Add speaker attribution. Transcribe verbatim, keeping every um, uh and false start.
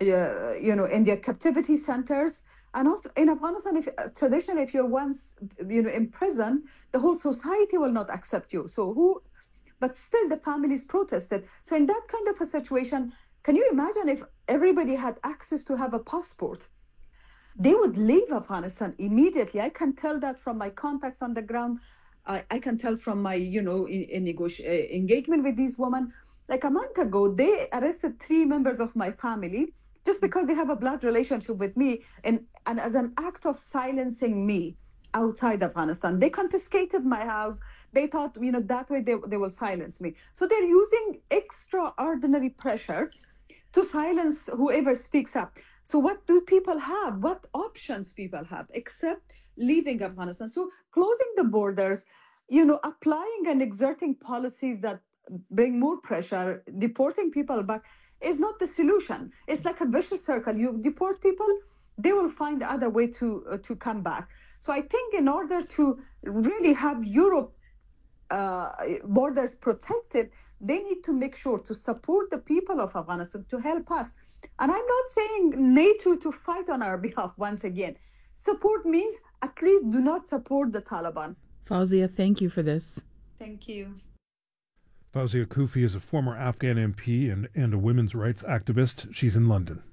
Speaker 1: uh, you know, in their captivity centers. And also in Afghanistan, if uh, traditionally, if you're once, you know, in prison, the whole society will not accept you. So who, but still the families protested. So in that kind of a situation, can you imagine if everybody had access to have a passport? They would leave Afghanistan immediately. I can tell that from my contacts on the ground. I, I can tell from my, you know, in, in negoti- uh, engagement with these women. Like a month ago, they arrested three members of my family just because they have a blood relationship with me, and, and as an act of silencing me outside Afghanistan. They confiscated my house. They thought, you know, that way they, they will silence me. So they're using extraordinary pressure to silence whoever speaks up. So what do people have? What options people have except leaving Afghanistan? So closing the borders, you know, applying and exerting policies that bring more pressure, deporting people back is not the solution. It's like a vicious circle. You deport people, they will find other way to uh, to come back. So I think in order to really have Europe uh, borders protected, they need to make sure to support the people of Afghanistan to help us. And I'm not saying NATO to fight on our behalf once again. Support means at least do not support the Taliban.
Speaker 2: Fawzia, thank you for this.
Speaker 1: Thank you.
Speaker 3: Fawzia Koofi is a former Afghan M P and, and a women's rights activist. She's in London.